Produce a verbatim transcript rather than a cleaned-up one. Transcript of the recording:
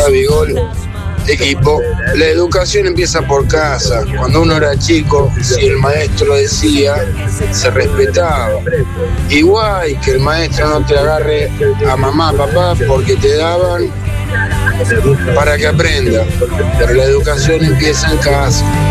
Gabigol, equipo. La educación empieza por casa. Cuando uno era chico, si el maestro decía, se respetaba. Igual que el maestro no te agarre a mamá, papá, porque te daban para que aprenda. Pero la educación empieza en casa.